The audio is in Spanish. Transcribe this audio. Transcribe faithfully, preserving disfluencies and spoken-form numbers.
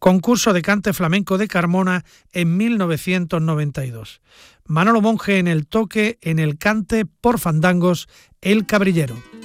Concurso de cante flamenco de Carmona en mil novecientos noventa y dos. Manolo Monge en el toque, en el cante por fandangos, El Cabrillero.